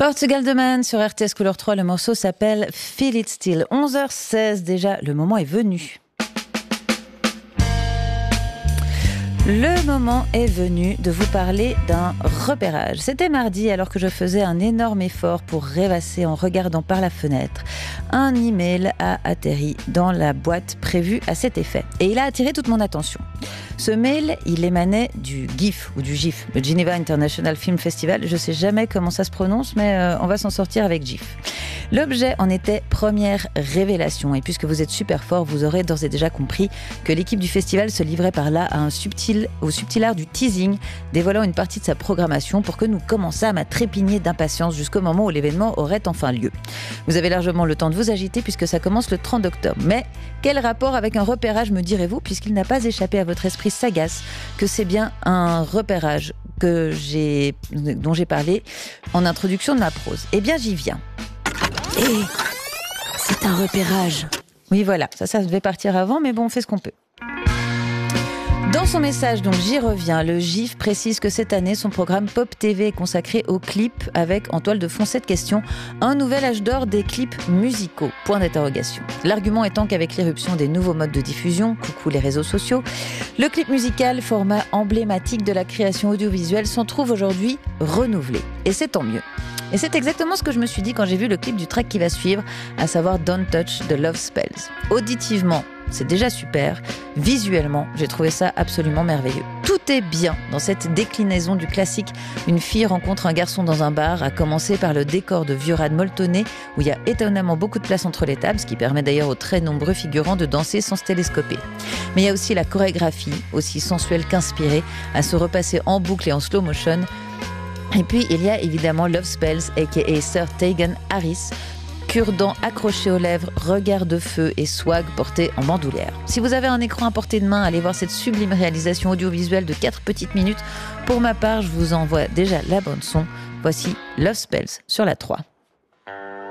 Portugal The Man sur RTS Couleur 3, le morceau s'appelle Feel It Still. 11h16 déjà, le moment est venu. Le moment est venu de vous parler d'un repérage. C'était mardi alors que je faisais un énorme effort pour rêvasser en regardant par la fenêtre. Un email a atterri dans la boîte prévue à cet effet. Et il a attiré toute mon attention. Ce mail, il émanait du GIF ou du GIF, le Geneva International Film Festival. Je ne sais jamais comment ça se prononce, mais on va s'en sortir avec GIF. L'objet en était première révélation. Et puisque vous êtes super fort, vous aurez d'ores et déjà compris que l'équipe du festival se livrait par là au subtil art du teasing, dévoilant une partie de sa programmation pour que nous commençâmes à trépigner d'impatience jusqu'au moment où l'événement aurait enfin lieu. Vous avez largement le temps de vous agiter puisque ça commence le 30 octobre. Mais quel rapport avec un repérage, me direz-vous, puisqu'il n'a pas échappé à votre esprit sagace que c'est bien un repérage dont j'ai parlé en introduction de ma prose. Eh bien, j'y viens. C'est un repérage. Oui, voilà, ça devait partir avant, mais bon, on fait ce qu'on peut. Dans son message, donc j'y reviens, le GIF précise que cette année, son programme Pop TV est consacré aux clips avec, en toile de fond, cette question: un nouvel âge d'or des clips musicaux, point d'interrogation. L'argument étant qu'avec l'irruption des nouveaux modes de diffusion, coucou les réseaux sociaux, le clip musical, format emblématique de la création audiovisuelle, s'en trouve aujourd'hui renouvelé. Et c'est tant mieux. Et c'est exactement ce que je me suis dit quand j'ai vu le clip du track qui va suivre, à savoir Don't Touch de Love Spells. Auditivement, c'est déjà super. Visuellement, j'ai trouvé ça absolument merveilleux. Tout est bien dans cette déclinaison du classique. Une fille rencontre un garçon dans un bar, à commencer par le décor de vieux rad molletonné, où il y a étonnamment beaucoup de place entre les tables, ce qui permet d'ailleurs aux très nombreux figurants de danser sans se télescoper. Mais il y a aussi la chorégraphie, aussi sensuelle qu'inspirée, à se repasser en boucle et en slow motion. Et puis, il y a évidemment Love Spells, a.k.a. Sir Tegan Harris, cure-dent accroché aux lèvres, regard de feu et swag porté en bandoulière. Si vous avez un écran à portée de main, allez voir cette sublime réalisation audiovisuelle de 4 petites minutes. Pour ma part, je vous envoie déjà la bande son. Voici Love Spells sur la 3.